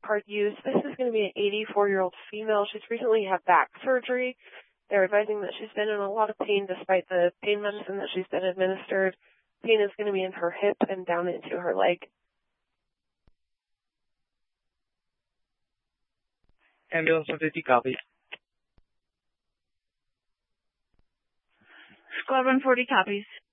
card used. This is going to be an 84-year-old female. She's recently had back surgery. They're advising that she's been in a lot of pain despite the pain medicine that she's been administered. Pain is going to be in her hip and down into her leg. Ambulance 150 copies. Squad 140 copies.